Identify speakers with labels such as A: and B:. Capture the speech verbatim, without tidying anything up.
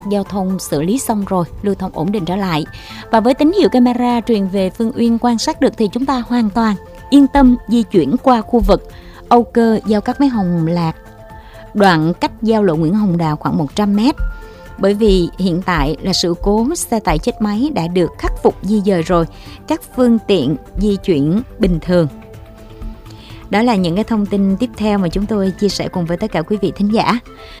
A: giao thông xử lý xong rồi, lưu thông ổn định trở lại. Và với tín hiệu camera truyền về Phương Uyên quan sát được thì chúng ta hoàn toàn yên tâm di chuyển qua khu vực Âu Cơ giao cắt với Hồng Lạc, đoạn cách giao lộ Nguyễn Hồng Đào khoảng một trăm mét. Bởi vì hiện tại là sự cố xe tải chết máy đã được khắc phục di dời rồi, các phương tiện di chuyển bình thường. Đó là những cái thông tin tiếp theo mà chúng tôi chia sẻ cùng với tất cả quý vị thính giả.